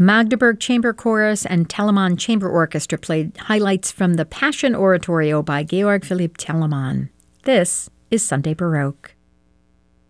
Magdeburg Chamber Chorus and Telemann Chamber Orchestra played highlights from the Passion Oratorio by Georg Philipp Telemann. This is Sunday Baroque.